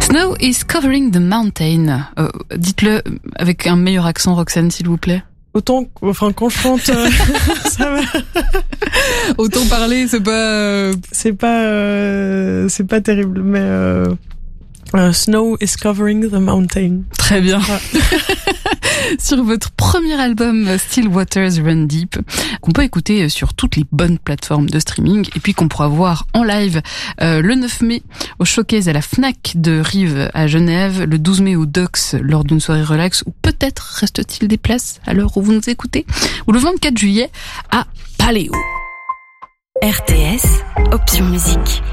Snow is covering the mountain. Dites-le avec un meilleur accent, Roxane, s'il vous plaît. Quand je chante, ça va. Autant parler, c'est pas terrible, mais Snow is covering the mountain. Très bien. Sur votre premier album Still Waters Run Deep, qu'on peut écouter sur toutes les bonnes plateformes de streaming et puis qu'on pourra voir en live le 9 mai au Showcase à la Fnac de Rive à Genève, le 12 mai au Docs lors d'une soirée relax, ou peut-être reste-t-il des places à l'heure où vous nous écoutez, ou le 24 juillet à Paléo. RTS, option musique.